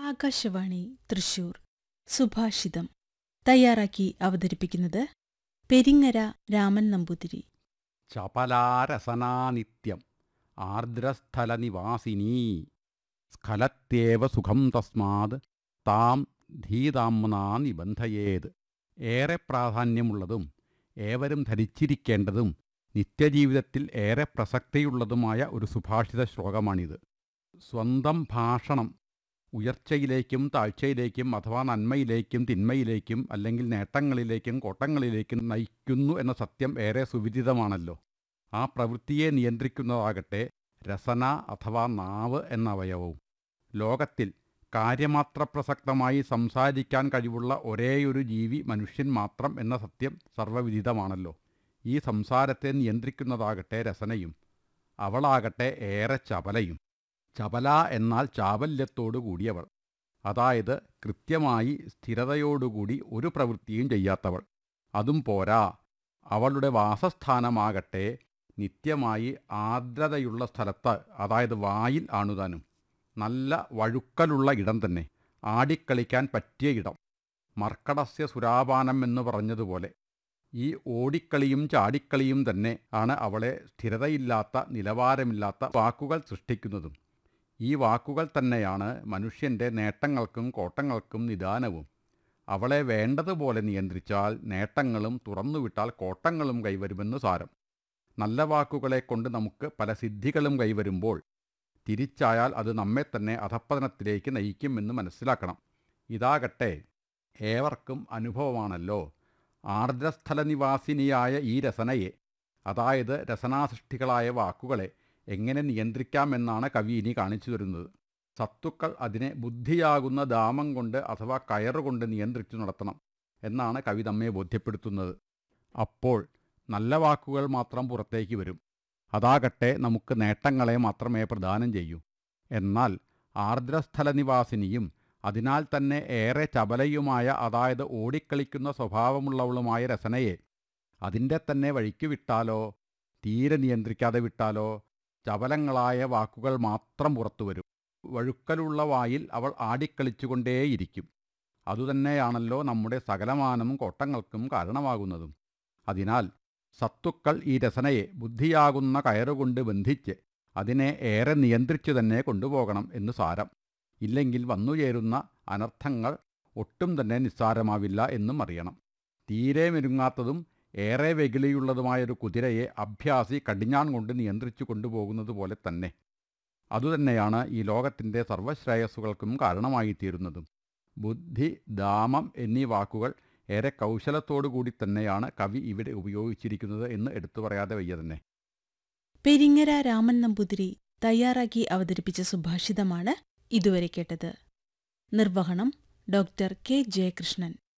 ആകാശവാണി തൃശൂർ സുഭാഷിതം തയ്യാറാക്കി അവതരിപ്പിക്കുന്നത് പെരിങ്ങര രാമൻ നമ്പൂതിരി. ചപലാരസനാനിത്യം ആർദ്രസ്ഥലനിവാസിനീ സ്ഖലത്യേവ സുഖം തസ്മാത് താം ധീതാംനാ നിബന്ധയേത്. ഏറെ പ്രാധാന്യമുള്ളതും ഏവരും ധരിച്ചിരിക്കേണ്ടതും നിത്യജീവിതത്തിൽ ഏറെ പ്രസക്തിയുള്ളതുമായ ഒരു സുഭാഷിത ശ്ലോകമാണിത്. സ്വന്തം ഭാഷണം ഉയർച്ചയിലേക്കും താഴ്ചയിലേക്കും അഥവാ നന്മയിലേക്കും തിന്മയിലേക്കും അല്ലെങ്കിൽ നേട്ടങ്ങളിലേക്കും കോട്ടങ്ങളിലേക്കും നയിക്കുന്നു എന്ന സത്യം ഏറെ സുവിദിതമാണല്ലോ. ആ പ്രവൃത്തിയെ നിയന്ത്രിക്കുന്നതാകട്ടെ രസന അഥവാ നാവ് എന്ന അവയവവും. ലോകത്തിൽ കാര്യമാത്ര പ്രസക്തമായി സംസാരിക്കാൻ കഴിവുള്ള ഒരേയൊരു ജീവി മനുഷ്യൻ മാത്രം എന്ന സത്യം സർവ്വവിദിതമാണല്ലോ. ഈ സംസാരത്തെ നിയന്ത്രിക്കുന്നതാകട്ടെ രസനയും, അവളാകട്ടെ ഏറെ ചപലയും. ചപല എന്നാൽ ചാബല്യത്തോടു കൂടിയവൾ, അതായത് കൃത്യമായി സ്ഥിരതയോടുകൂടി ഒരു പ്രവൃത്തിയും ചെയ്യാത്തവൾ. അതും പോരാ, അവളുടെ വാസസ്ഥാനമാകട്ടെ നിത്യമായി ആർദ്രതയുള്ള സ്ഥലത്ത്, അതായത് വായിൽ ആണുതാനും. നല്ല വഴുക്കലുള്ള ഇടം തന്നെ, ആടിക്കളിക്കാൻ പറ്റിയ ഇടം. മർക്കടസ്യ സുരാപാനം എന്ന് പറഞ്ഞതുപോലെ ഈ ഓടിക്കളിയും ചാടിക്കളിയും തന്നെ ആണ് അവളെ സ്ഥിരതയില്ലാത്ത നിലവാരമില്ലാത്ത വാക്കുകൾ സൃഷ്ടിക്കുന്നതും. ഈ വാക്കുകൾ തന്നെയാണ് മനുഷ്യൻ്റെ നേട്ടങ്ങൾക്കും കോട്ടങ്ങൾക്കും നിദാനവും. അവളെ വേണ്ടതുപോലെ നിയന്ത്രിച്ചാൽ നേട്ടങ്ങളും തുറന്നുവിട്ടാൽ കോട്ടങ്ങളും കൈവരുമെന്ന് സാരം. നല്ല വാക്കുകളെ കൊണ്ട് നമുക്ക് പല സിദ്ധികളും കൈവരുമ്പോൾ തിരിച്ചായാൽ അത് നമ്മെ തന്നെ അധപ്പതനത്തിലേക്ക് നയിക്കുമെന്ന് മനസ്സിലാക്കണം. ഇതാകട്ടെ ഏവർക്കും അനുഭവമാണല്ലോ. ആർദ്രസ്ഥലനിവാസിനിയായ ഈ രസനയെ, അതായത് രസനാസൃഷ്ടികളായ വാക്കുകളെ എങ്ങനെ നിയന്ത്രിക്കാമെന്നാണ് കവി ഇനി കാണിച്ചു തരുന്നത്. സത്തുക്കൾ അതിനെ ബുദ്ധിയാകുന്ന ദാമം കൊണ്ട് അഥവാ കയറുകൊണ്ട് നിയന്ത്രിച്ചു നടത്തണം എന്നാണ് കവി നമ്മെ ബോധ്യപ്പെടുത്തുന്നത്. അപ്പോൾ നല്ല വാക്കുകൾ മാത്രം പുറത്തേക്ക് വരും. അതാകട്ടെ നമുക്ക് നേട്ടങ്ങളെ മാത്രമേ പ്രദാനം ചെയ്യൂ. എന്നാൽ ആർദ്രസ്ഥലനിവാസിനിയും അതിനാൽ തന്നെ ഏറെ ചപലയുമായ, അതായത് ഓടിക്കളിക്കുന്ന സ്വഭാവമുള്ളവളുമായ രസനയെ അതിൻ്റെ തന്നെ വഴിക്ക് വിട്ടാലോ, തീരെ നിയന്ത്രിക്കാതെ വിട്ടാലോ ചപലങ്ങളായ വാക്കുകൾ മാത്രം പുറത്തു വരും. വഴുക്കലുള്ള വായിൽ അവൾ ആടിക്കളിച്ചുകൊണ്ടേയിരിക്കും. അതുതന്നെയാണല്ലോ നമ്മുടെ സകലമാനം കോട്ടങ്ങൾക്കും കാരണമാകുന്നതും. അതിനാൽ സത്തുക്കൾ ഈ രസനയെ ബുദ്ധിയാകുന്ന കയറുകൊണ്ട് ബന്ധിച്ച് അതിനെ ഏറെ നിയന്ത്രിച്ചു തന്നെ കൊണ്ടുപോകണം എന്ന് സാരം. ഇല്ലെങ്കിൽ വന്നുചേരുന്ന അനർത്ഥങ്ങൾ ഒട്ടും തന്നെ നിസ്സാരമാവില്ല എന്നും അറിയണം. തീരെ മെരുങ്ങാത്തതും ഏറെ വെകിളിയുള്ളതുമായൊരു കുതിരയെ അഭ്യാസി കടിഞ്ഞാൺ കൊണ്ട് നിയന്ത്രിച്ചു കൊണ്ടുപോകുന്നത് പോലെ തന്നെ. അതുതന്നെയാണ് ഈ ലോകത്തിൻ്റെ സർവശ്രേയസ്സുകൾക്കും കാരണമായിത്തീരുന്നതും. ബുദ്ധി, ദാമം എന്നീ വാക്കുകൾ ഏറെ കൗശലത്തോടുകൂടി തന്നെയാണ് കവി ഇവിടെ ഉപയോഗിച്ചിരിക്കുന്നത് എന്ന് എടുത്തു പറയാതെ വയ്യ തന്നെ. പെരിങ്ങര രാമൻ നമ്പൂതിരി തയ്യാറാക്കി അവതരിപ്പിച്ച സുഭാഷിതമാണ് ഇതുവരെ കേട്ടത്. നിർവഹണം ഡോക്ടർ കെ ജയകൃഷ്ണൻ.